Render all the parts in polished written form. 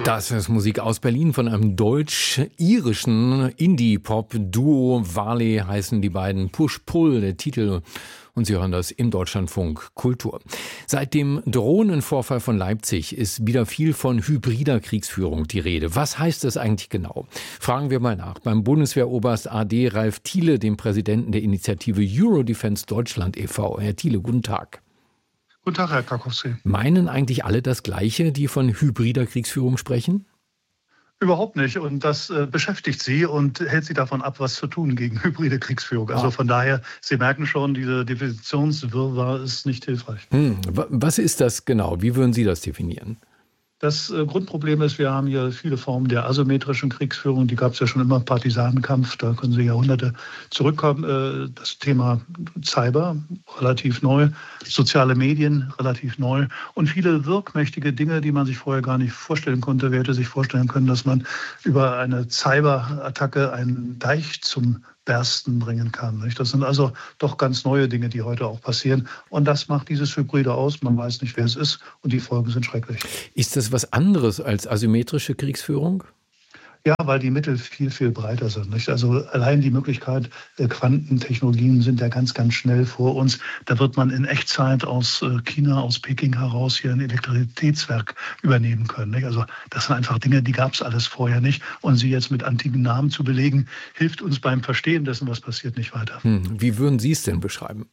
Das ist Musik aus Berlin von einem deutsch-irischen Indie-Pop-Duo. Varley heißen die beiden. Push-Pull, der Titel. Und Sie hören das im Deutschlandfunk Kultur. Seit dem Drohnenvorfall von Leipzig ist wieder viel von hybrider Kriegsführung die Rede. Was heißt das eigentlich genau? Fragen wir mal nach beim Bundeswehroberst AD Ralf Thiele, dem Präsidenten der Initiative Eurodefense Deutschland e.V. Herr Thiele, guten Tag. Guten Tag, Herr Karkowski. Meinen eigentlich alle das Gleiche, die von hybrider Kriegsführung sprechen? Überhaupt nicht. Und das beschäftigt Sie und hält Sie davon ab, was zu tun gegen hybride Kriegsführung. Also von daher, Sie merken schon, diese Definitionswirrwarr ist nicht hilfreich. Was ist das genau? Wie würden Sie das definieren? Das Grundproblem ist, wir haben hier viele Formen der asymmetrischen Kriegsführung. Die gab es ja schon immer, Partisanenkampf, da können Sie Jahrhunderte zurückkommen. Das Thema Cyber, relativ neu, soziale Medien, relativ neu und viele wirkmächtige Dinge, die man sich vorher gar nicht vorstellen konnte. Wer hätte sich vorstellen können, dass man über eine Cyberattacke einen Deich zum Bersten bringen kann. Das sind also doch ganz neue Dinge, die heute auch passieren. Und das macht dieses Hybride aus. Man weiß nicht, wer es ist. Und die Folgen sind schrecklich. Ist das was anderes als asymmetrische Kriegsführung? Ja, weil die Mittel viel, viel breiter sind. Also allein die Möglichkeit, Quantentechnologien sind ja ganz, ganz schnell vor uns. Da wird man in Echtzeit aus China, aus Peking heraus hier ein Elektrizitätswerk übernehmen können. Also das sind einfach Dinge, die gab es alles vorher nicht. Und sie jetzt mit antiken Namen zu belegen, hilft uns beim Verstehen dessen, was passiert, nicht weiter. Wie würden Sie es denn beschreiben?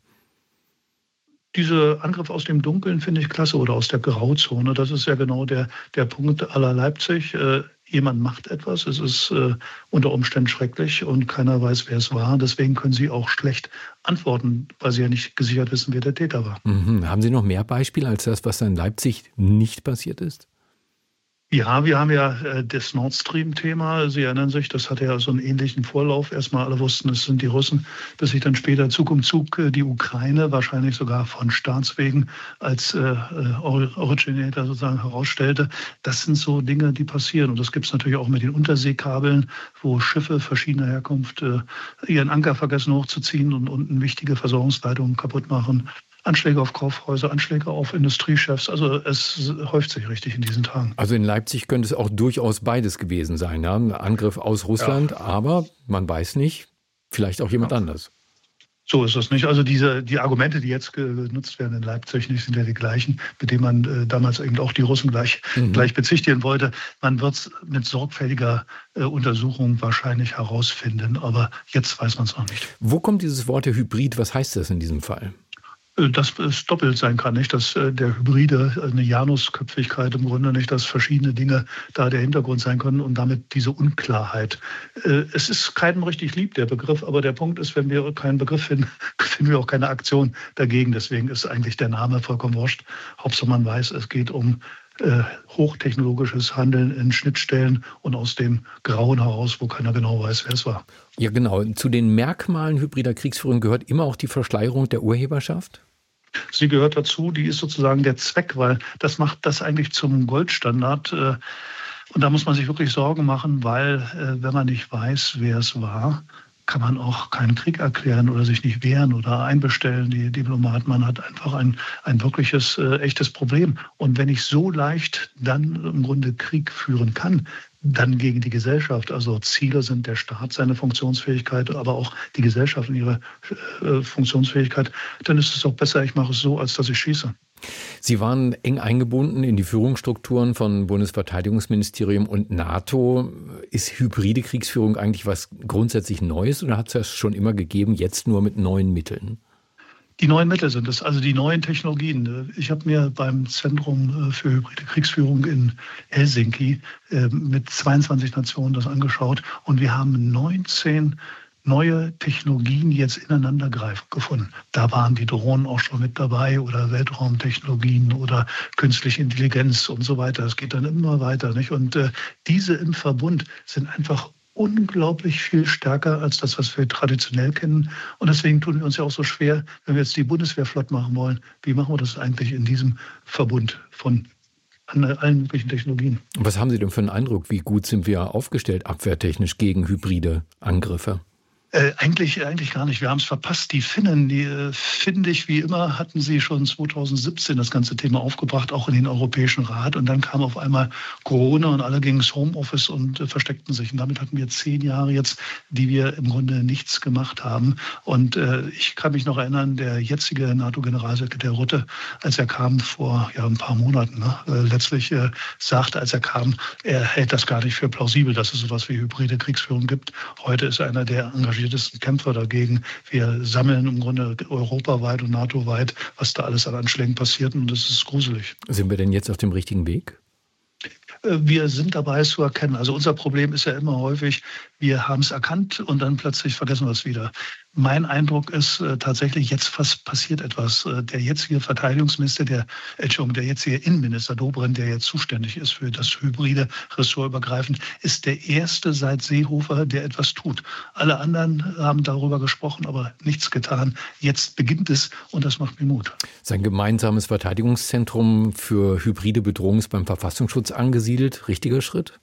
Diese Angriffe aus dem Dunkeln finde ich klasse oder aus der Grauzone. Das ist ja genau der Punkt à la Leipzig. Jemand macht etwas, es ist unter Umständen schrecklich und keiner weiß, wer es war. Deswegen können Sie auch schlecht antworten, weil Sie ja nicht gesichert wissen, wer der Täter war. Haben Sie noch mehr Beispiele als das, was in Leipzig nicht passiert ist? Ja, wir haben ja das Nord Stream-Thema. Sie erinnern sich, das hatte ja so einen ähnlichen Vorlauf. Erstmal alle wussten, es sind die Russen, bis sich dann später Zug um Zug die Ukraine, wahrscheinlich sogar von Staatswegen, als Originator sozusagen herausstellte. Das sind so Dinge, die passieren. Und das gibt es natürlich auch mit den Unterseekabeln, wo Schiffe verschiedener Herkunft ihren Anker vergessen hochzuziehen und unten wichtige Versorgungsleitungen kaputt machen. Anschläge auf Kaufhäuser, Anschläge auf Industriechefs. Also es häuft sich richtig in diesen Tagen. Also in Leipzig könnte es auch durchaus beides gewesen sein. Ja? Ein Angriff aus Russland, aber man weiß nicht, vielleicht auch jemand anders. So ist es nicht. Also die Argumente, die jetzt genutzt werden in Leipzig, sind ja die gleichen, mit denen man damals eben auch die Russen gleich bezichtigen wollte. Man wird es mit sorgfältiger Untersuchung wahrscheinlich herausfinden, aber jetzt weiß man es noch nicht. Wo kommt dieses Wort Hybrid? Was heißt das in diesem Fall? Dass es doppelt sein kann, nicht? Dass der Hybride eine Janusköpfigkeit im Grunde, nicht, dass verschiedene Dinge da der Hintergrund sein können und damit diese Unklarheit. Es ist keinem richtig lieb, der Begriff, aber der Punkt ist, wenn wir keinen Begriff finden, finden wir auch keine Aktion dagegen. Deswegen ist eigentlich der Name vollkommen wurscht. Hauptsache man weiß, es geht um hochtechnologisches Handeln in Schnittstellen und aus dem Grauen heraus, wo keiner genau weiß, wer es war. Ja, genau. Zu den Merkmalen hybrider Kriegsführung gehört immer auch die Verschleierung der Urheberschaft? Sie gehört dazu, die ist sozusagen der Zweck, weil das macht das eigentlich zum Goldstandard. Und da muss man sich wirklich Sorgen machen, weil wenn man nicht weiß, wer es war, kann man auch keinen Krieg erklären oder sich nicht wehren oder einbestellen. Die Diplomaten, man hat einfach ein wirkliches, echtes Problem. Und wenn ich so leicht dann im Grunde Krieg führen kann, dann gegen die Gesellschaft. Also Ziele sind der Staat, seine Funktionsfähigkeit, aber auch die Gesellschaft und ihre Funktionsfähigkeit. Dann ist es auch besser, ich mache es so, als dass ich schieße. Sie waren eng eingebunden in die Führungsstrukturen von Bundesverteidigungsministerium und NATO. Ist hybride Kriegsführung eigentlich was grundsätzlich Neues oder hat es das schon immer gegeben, jetzt nur mit neuen Mitteln? Die neuen Mittel sind es, also die neuen Technologien. Ich habe mir beim Zentrum für hybride Kriegsführung in Helsinki mit 22 Nationen das angeschaut und wir haben 19 neue Technologien, die jetzt ineinander greifen, gefunden. Da waren die Drohnen auch schon mit dabei oder Weltraumtechnologien oder künstliche Intelligenz und so weiter. Es geht dann immer weiter, nicht? Und diese im Verbund sind einfach unglaublich viel stärker als das, was wir traditionell kennen. Und deswegen tun wir uns ja auch so schwer, wenn wir jetzt die Bundeswehr flott machen wollen. Wie machen wir das eigentlich in diesem Verbund von allen möglichen Technologien? Was haben Sie denn für einen Eindruck? Wie gut sind wir aufgestellt abwehrtechnisch gegen hybride Angriffe? Eigentlich gar nicht. Wir haben es verpasst. Die Finnen, die findig wie immer, hatten sie schon 2017 das ganze Thema aufgebracht, auch in den Europäischen Rat. Und dann kam auf einmal Corona und alle gingen ins Homeoffice und versteckten sich. Und damit hatten wir 10 Jahre jetzt, die wir im Grunde nichts gemacht haben. Und ich kann mich noch erinnern, der jetzige NATO-Generalsekretär Rutte, als er kam vor ein paar Monaten, letztlich sagte, als er kam, er hält das gar nicht für plausibel, dass es sowas wie hybride Kriegsführung gibt. Heute ist er einer der engagiertesten Kämpfer dagegen. Wir sammeln im Grunde europaweit und NATO-weit, was da alles an Anschlägen passiert, und das ist gruselig. Sind wir denn jetzt auf dem richtigen Weg? Wir sind dabei, es zu erkennen. Also unser Problem ist ja immer häufig, wir haben es erkannt und dann plötzlich vergessen wir es wieder. Mein Eindruck ist tatsächlich, jetzt fast passiert etwas. Der jetzige Verteidigungsminister, der jetzige Innenminister Dobrindt, der jetzt zuständig ist für das hybride ressortübergreifend, ist der erste seit Seehofer, der etwas tut. Alle anderen haben darüber gesprochen, aber nichts getan. Jetzt beginnt es und das macht mir Mut. Sein gemeinsames Verteidigungszentrum für hybride Bedrohung ist beim Verfassungsschutz angesiedelt. Richtiger Schritt?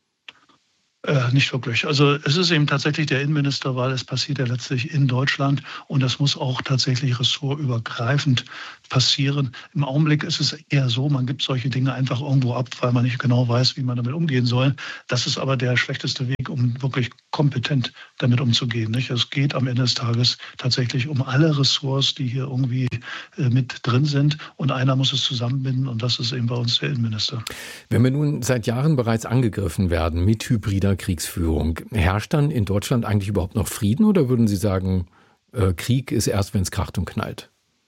Nicht wirklich. Also es ist eben tatsächlich der Innenminister, weil es passiert ja letztlich in Deutschland und das muss auch tatsächlich ressortübergreifend passieren. Im Augenblick ist es eher so, man gibt solche Dinge einfach irgendwo ab, weil man nicht genau weiß, wie man damit umgehen soll. Das ist aber der schlechteste Weg, um wirklich kompetent damit umzugehen. Nicht? Es geht am Ende des Tages tatsächlich um alle Ressorts, die hier irgendwie mit drin sind, und einer muss es zusammenbinden und das ist eben bei uns der Innenminister. Wenn wir nun seit Jahren bereits angegriffen werden mit hybrider Kriegsführung, herrscht dann in Deutschland eigentlich überhaupt noch Frieden oder würden Sie sagen, Krieg ist erst, wenn es kracht und knallt?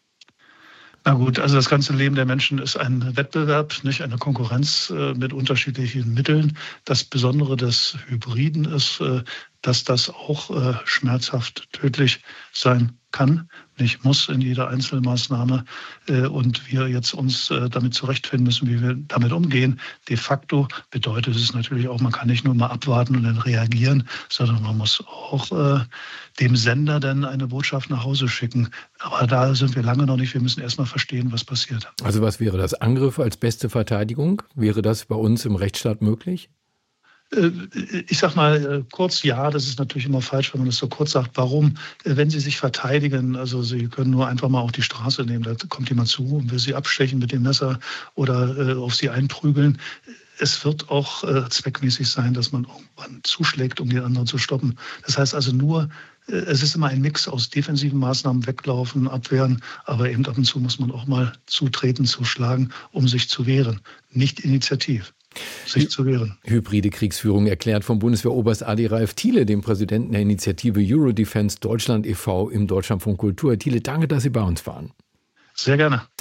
Na gut, also das ganze Leben der Menschen ist ein Wettbewerb, nicht eine Konkurrenz mit unterschiedlichen Mitteln. Das Besondere des Hybriden ist, dass das auch schmerzhaft tödlich sein kann, nicht muss in jeder Einzelmaßnahme, und wir jetzt uns damit zurechtfinden müssen, wie wir damit umgehen. De facto bedeutet es natürlich auch, man kann nicht nur mal abwarten und dann reagieren, sondern man muss auch dem Sender dann eine Botschaft nach Hause schicken. Aber da sind wir lange noch nicht. Wir müssen erstmal verstehen, was passiert. Also was wäre das? Angriff als beste Verteidigung? Wäre das bei uns im Rechtsstaat möglich? Ich sag mal kurz, ja, das ist natürlich immer falsch, wenn man das so kurz sagt. Warum? Wenn Sie sich verteidigen, also Sie können nur einfach mal auf die Straße nehmen, da kommt jemand zu und will Sie abstechen mit dem Messer oder auf Sie einprügeln. Es wird auch zweckmäßig sein, dass man irgendwann zuschlägt, um den anderen zu stoppen. Das heißt also es ist immer ein Mix aus defensiven Maßnahmen, weglaufen, abwehren, aber eben ab und zu muss man auch mal zutreten, zuschlagen, um sich zu wehren. Nicht initiativ. Sich zu wehren. Hybride Kriegsführung erklärt vom Bundeswehroberst Adi Ralf Thiele, dem Präsidenten der Initiative Eurodefense Deutschland e.V. im Deutschlandfunk Kultur. Herr Thiele, danke, dass Sie bei uns waren. Sehr gerne.